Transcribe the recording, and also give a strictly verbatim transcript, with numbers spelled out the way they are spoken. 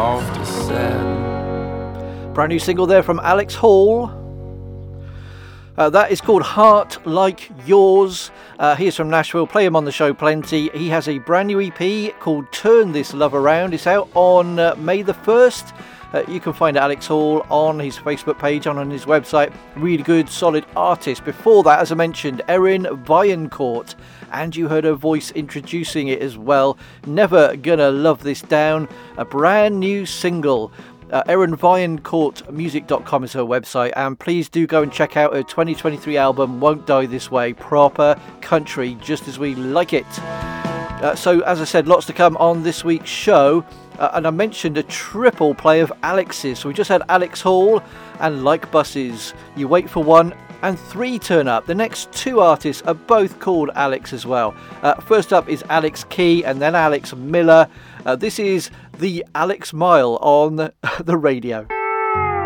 After seven. Brand new single there from Alex Hall. Uh, that is called Heart Like Yours. Uh, he is from Nashville. Play him on the show plenty. He has a brand new E P called Turn This Love Around. It's out on uh, May the first. Uh, you can find Alex Hall on his Facebook page and on his website. Really good, solid artist. Before that, as I mentioned, Erin Viancourt. And you heard her voice introducing it as well. Never Gonna Love This Down. A brand new single. Uh, Erin Viancourt music dot com is her website, and please do go and check out her twenty twenty-three album Won't Die This Way. Proper country, just as we like it. Uh, so as I said, lots to come on this week's show, uh, and I mentioned a triple play of Alex's. So we just had Alex Hall and Like Buses. You wait for one and three turn up. The next two artists are both called Alex as well. Uh, first up is Alex Key and then Alex Miller. Uh, this is the Alex Mile on the radio.